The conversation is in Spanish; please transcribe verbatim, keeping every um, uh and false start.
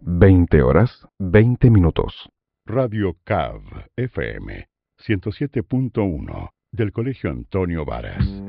veinte horas, veinte minutos. Radio C A V F M ciento siete punto uno del Colegio Antonio Varas.